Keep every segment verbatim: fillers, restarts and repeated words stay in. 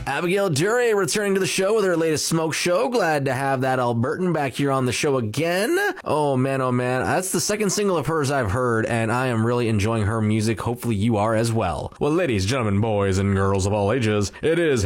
Abigail Duray returning to the show with her latest Smoke Show. Glad to have that Albertan back here on the show again. Oh man, oh man. That's the second single of hers I've heard, and I am really enjoying her music. Hopefully you are as well. Well, ladies, gentlemen, boys, and girls of all ages, it is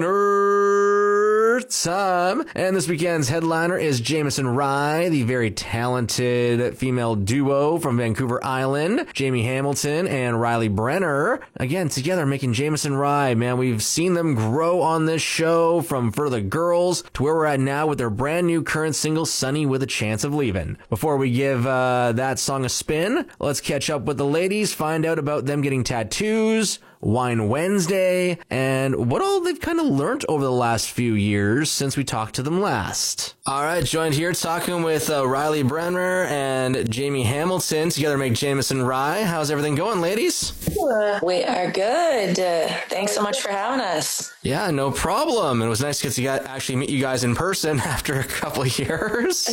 headliner time. And this weekend's headliner is Jameson Rye, the very talented female duo from Vancouver Island. Jamie Hamilton and Riley Brenner, again, together making Jameson Rye. Man, we've seen them grow on this show from For the Girls to where we're at now with their brand new current single, Sunny with a Chance of Leaving. Before we give uh, that song a spin, let's catch up with the ladies, find out about them getting tattoos, Wine Wednesday, and what all they've kind of learned over the last few years since we talked to them last. All right, joined here talking with uh, Riley Brenner and Jamie Hamilton. Together make Jameson Rye. How's everything going, ladies? Uh, we are good. Uh, thanks so much for having us. Yeah, no problem. It was nice to get to get, actually meet you guys in person after a couple of years.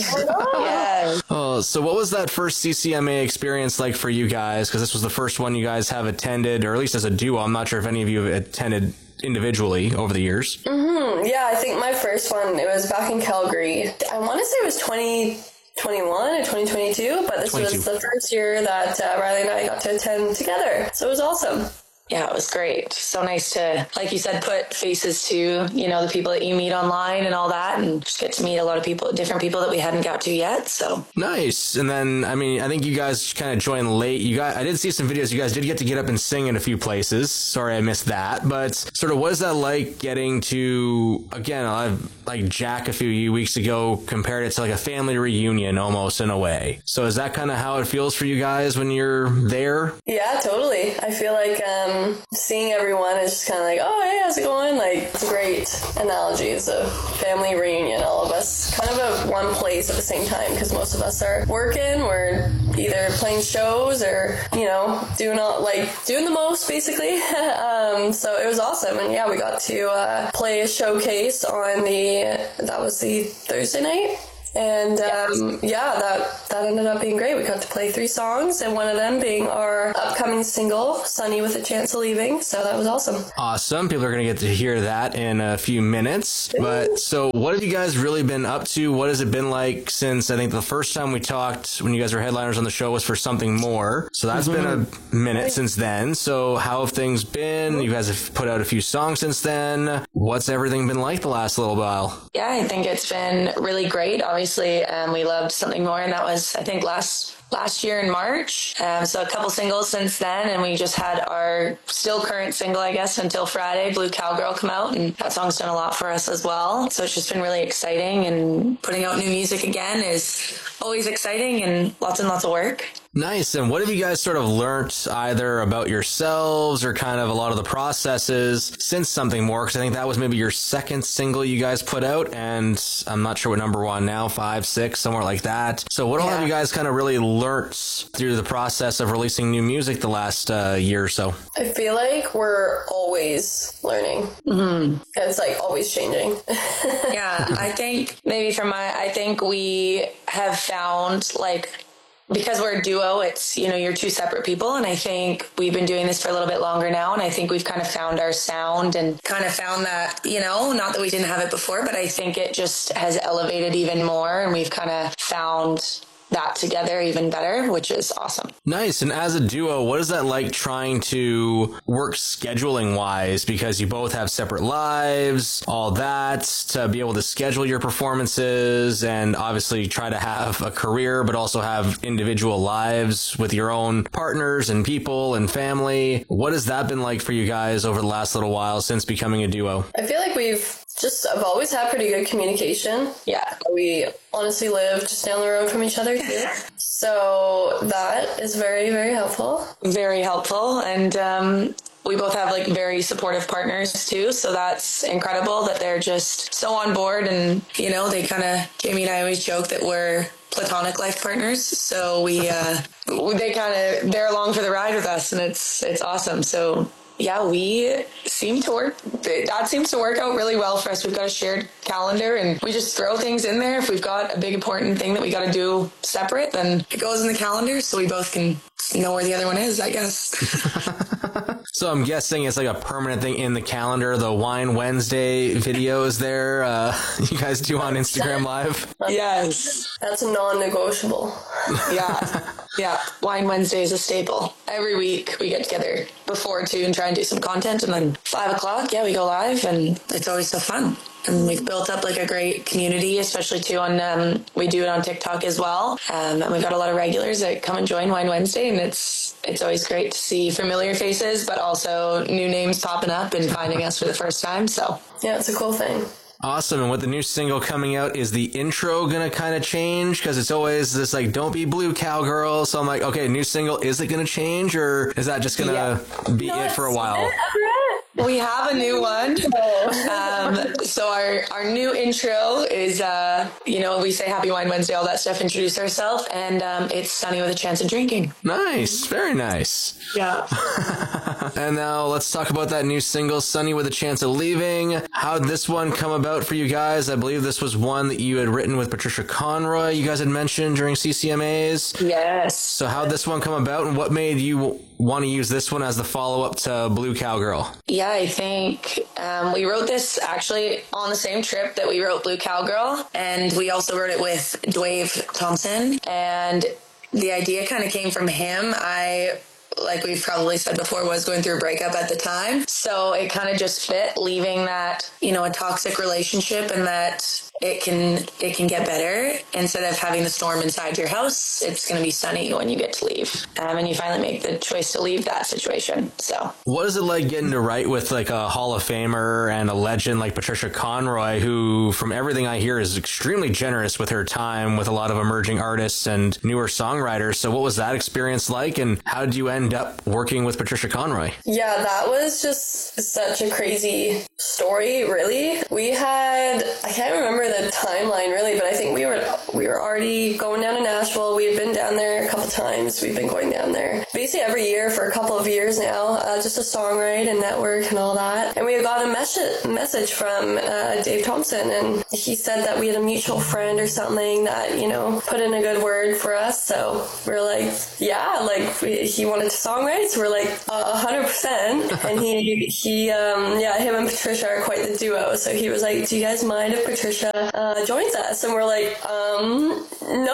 Yeah. Oh, so what was that first C C M A experience like for you guys? Because this was the first one you guys have attended, or at least as a duo. I'm not sure if any of you have attended individually over the years. Mm-hmm. Yeah, I think my first one, it was back in Calgary. I want to say it was twenty twenty-one or twenty twenty-two, but this twenty-two. was the first year that uh, Riley and I got to attend together. So it was awesome. Yeah, it was great. So nice to, like you said, put faces to, you know, the people that you meet online and all that, and just get to meet a lot of people, different people that we hadn't got to yet. So nice. And then, I mean, I think you guys kind of joined late. You guys, I did see some videos. You guys did get to get up and sing in a few places. Sorry, I missed that. But sort of, what is that like getting to, again, I've, like Jack a few weeks ago compared it to like a family reunion almost in a way. So is that kind of how it feels for you guys when you're there? Yeah, totally. I feel like, um, seeing everyone is just kind of like, oh, hey, how's it going? Like, it's a great analogy. It's a family reunion, all of us kind of at one place at the same time, because most of us are working, we're either playing shows or, you know, doing all, like, doing the most, basically. um, so it was awesome. And yeah, we got to uh, play a showcase on the, that was the Thursday night. And um, yeah, that, that ended up being great. We got to play three songs, and one of them being our upcoming single, Sunny with a Chance of Leaving. So that was awesome. Awesome. People are going to get to hear that in a few minutes. But so what have you guys really been up to? What has it been like since, I think the first time we talked when you guys were headliners on the show was for Something More. So that's mm-hmm. been a minute since then. So how have things been? You guys have put out a few songs since then. What's everything been like the last little while? Yeah, I think it's been really great. Obviously, um, we loved Something More, and that was, I think, last last year in March. Um, so a couple singles since then, and we just had our still current single, I guess, Until Friday, Blue Cowgirl, come out, and that song's done a lot for us as well. So it's just been really exciting, and putting out new music again is always exciting and lots and lots of work. Nice. And what have you guys sort of learnt either about yourselves or kind of a lot of the processes since Something More? Because I think that was maybe your second single you guys put out, and I'm not sure what number one now, five, six, somewhere like that. So what all Yeah. have you guys kind of really learnt through the process of releasing new music the last uh, year or so? I feel like we're always learning. Mm-hmm. It's like always changing. Yeah, I think maybe from my, I think we have found like, because we're a duo, it's, you know, you're two separate people. And I think we've been doing this for a little bit longer now. And I think we've kind of found our sound and kind of found that, you know, not that we didn't have it before, but I think it just has elevated even more. And we've kind of found that together even better, which is awesome. Nice. And as a duo, what is that like trying to work scheduling wise? Because you both have separate lives, all that, to be able to schedule your performances and obviously try to have a career, but also have individual lives with your own partners and people and family. What has that been like for you guys over the last little while since becoming a duo? I feel like we've just, I've always had pretty good communication. Yeah. We honestly live just down the road from each other too. So that is very, very helpful. Very helpful. And um, we both have like very supportive partners too. So that's incredible that they're just so on board. And, you know, they kind of, Jamie and I always joke that we're platonic life partners. So we, uh, they kind of, they're along for the ride with us, and it's, it's awesome. So yeah, we seem to work, that seems to work out really well for us. We've got a shared calendar, and we just throw things in there. If we've got a big important thing that we got to do separate, then it goes in the calendar so we both can know where the other one is, I guess. So I'm guessing it's like a permanent thing in the calendar. The Wine Wednesday videos there, uh, you guys do on Instagram Live? Yes. That's non-negotiable. Yeah. Yeah. Wine Wednesday is a staple. Every week we get together before two and try and do some content. And then five o'clock, yeah, we go live and it's always so fun. And we've built up like a great community, especially too on, um, we do it on TikTok as well. Um, and we've got a lot of regulars that come and join Wine Wednesday, and it's, it's always great to see familiar faces, but also new names popping up and finding us for the first time. So yeah, it's a cool thing. Awesome. And with the new single coming out, is the intro going to kind of change? Because it's always this like, don't be blue cowgirl. So I'm like, okay, new single, is it going to change, or is that just going to yeah. be no, it for a while? We have a new one. Um, so our, our new intro is, uh, you know, we say Happy Wine Wednesday, all that stuff, introduce ourselves, and um, it's Sunny with a Chance of Drinking. Nice. Very nice. Yeah. And now let's talk about that new single, Sunny with a Chance of Leaving. How'd this one come about for you guys? I believe this was one that you had written with Patricia Conroy, you guys had mentioned during C C M As. Yes. So how'd this one come about, and what made you want to use this one as the follow-up to Blue Cowgirl? Yeah, I think um, we wrote this actually on the same trip that we wrote Blue Cowgirl, and we also wrote it with Dwayne Thompson, and the idea kind of came from him. I, like we've probably said before, was going through a breakup at the time, so it kind of just fit, leaving that, you know, a toxic relationship, and that it can it can get better. Instead of having the storm inside your house, it's going to be sunny when you get to leave. Um, and you finally make the choice to leave that situation. So what is it like getting to write with like a Hall of Famer and a legend like Patricia Conroy, who, from everything I hear, is extremely generous with her time with a lot of emerging artists and newer songwriters? So what was that experience like, and how did you end up working with Patricia Conroy? Yeah, that was just such a crazy story, really. We had, I can't remember the timeline really, but I think we were we were already going down to Nashville. We had been down there a couple times. We've been going down there basically every year for a couple of years now, uh, just to songwrite and network and all that. And we got a mes- message from uh, Dave Thompson, and he said that we had a mutual friend or something that, you know, put in a good word for us. So we're like, yeah, like we, he wanted to songwrite, so we're like a hundred percent. And he he um yeah, him and Patricia are quite the duo. So he was like, do you guys mind if Patricia Uh, joins us? And we're like, um, no,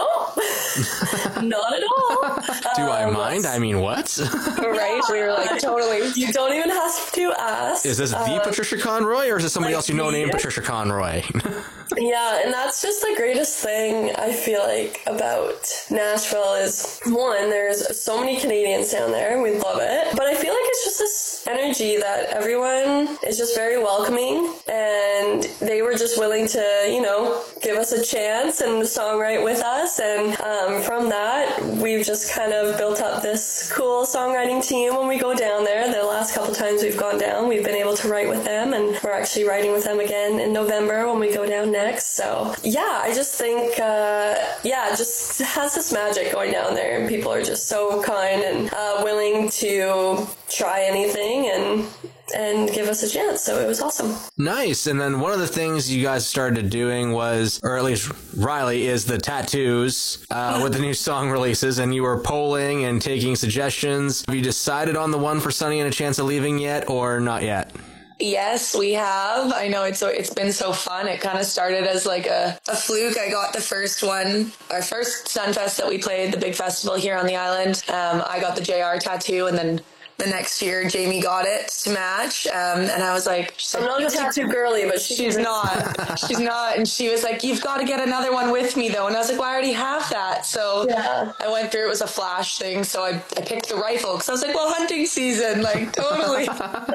not at all. Do um, I mind? I mean, what? right? We were like, totally. You don't even have to ask. Is this the um, Patricia Conroy, or is this somebody like else you know me? named Patricia Conroy? Yeah, and that's just the greatest thing I feel like about Nashville is, one, there's so many Canadians down there, and we love it. But I feel like it's just this energy that everyone is just very welcoming, and they were just willing to, you know, give us a chance and songwrite with us. And um, from that, we've just kind of built up this cool songwriting team when we go down there. The last couple times we've gone down, we've been able to write with them, and we're actually writing with them again in November when we go down next. So yeah, I just think, uh, yeah, it just has this magic going down there, and people are just so kind and uh, willing to try anything and and give us a chance. So it was awesome. Nice. And then one of the things you guys started doing was, or at least Riley, is the tattoos uh, with the new song releases, and you were polling and taking suggestions. Have you decided on the one for Sunny and a Chance of Leaving yet, or not yet? Yes, we have. I know it's it's been so fun. It kind of started as like a, a fluke. I got the first one, our first Sunfest that we played, the big festival here on the island. Um, I got the J R tattoo, and then the next year Jamie got it to match. Um, and I was like, she's I'm like, not a tattoo girly, but she she's not. She's not. And she was like, you've got to get another one with me though. And I was like, well, I already have that. So yeah. I went through, it was a flash thing. So I, I picked the rifle because I was like, well, hunting season, like totally.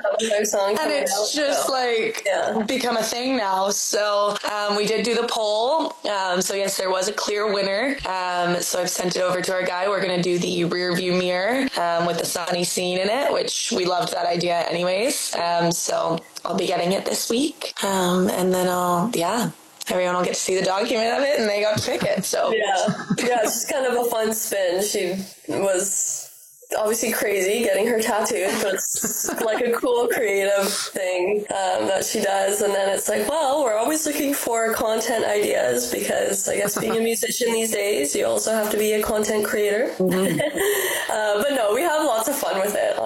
And it's out, just so. like yeah. become a thing now. So um, we did do the poll. Um, so yes, there was a clear winner. Um, so I've sent it over to our guy. We're going to do the rear view mirror um, with the sunny scene in it, which we loved that idea anyways. Um, so I'll be getting it this week. Um, and then I'll, yeah, everyone will get to see the document of it, and they got to pick it. So yeah, yeah, it's just kind of a fun spin. She was obviously crazy getting her tattooed, but it's like a cool creative thing um, that she does. And then it's like, well, we're always looking for content ideas, because I guess being a musician these days, you also have to be a content creator. Mm-hmm. uh, but no, we have lots of fun with it, honestly.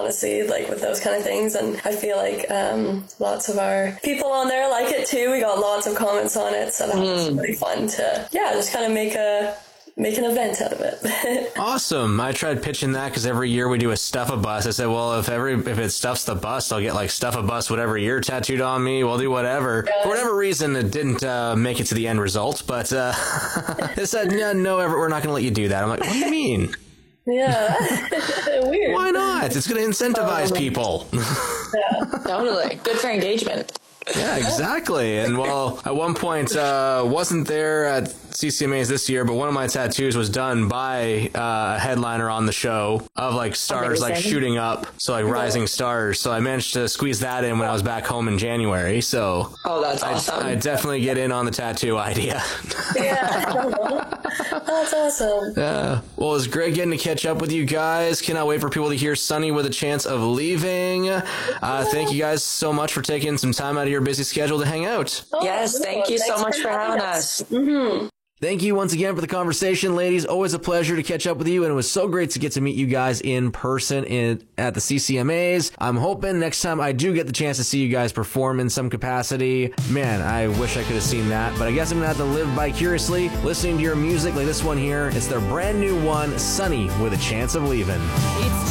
honestly, like with those kind of things. And I feel like um, lots of our people on there like it too. We got lots of comments on it, so that was Mm. really fun to, yeah, just kind of make a make an event out of it. Awesome. I tried pitching that because every year we do a stuff a bust. I said, well, if every if it stuffs the bust, I'll get like stuff a bust whatever year tattooed on me. We'll do whatever. Yeah. For whatever reason, it didn't uh, make it to the end result. But uh, they said, no, no, ever, we're not going to let you do that. I'm like, what do you mean? Yeah. Weird. Why not? It's going to incentivize people. Yeah. Totally. Good for engagement. Yeah, exactly. And well, at one point, uh, wasn't there at C C M As this year, but one of my tattoos was done by uh, a headliner on the show of like stars like Amazing. shooting up, so like rising stars. So I managed to squeeze that in when I was back home in January. So Oh, that's I, awesome. I definitely get in on the tattoo idea. Yeah. That's awesome. Yeah. Well, it's great getting to catch up with you guys. Cannot wait for people to hear Sunny with a chance of leaving. Uh, thank you guys so much for taking some time out of your busy schedule to hang out. Oh, Yes, cool. thank you so Thanks much for having us. Mm-hmm. Thank you once again for the conversation, ladies. Always a pleasure to catch up with you, and it was so great to get to meet you guys in person in at the C C M As. I'm hoping next time I do get the chance to see you guys perform in some capacity. Man, I wish I could have seen that, but I guess I'm gonna have to live vicariously listening to your music like this one here. It's their brand new one, Sunny with a Chance of Leaving. It's